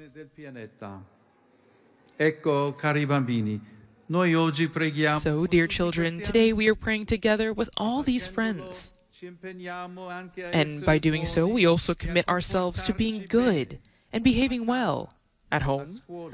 del pianeta. Ecco, cari bambini, noi oggi preghiamo. So, dear children, today we are praying together with all these friends. And by doing so, we also commit ourselves to being good and behaving well at home,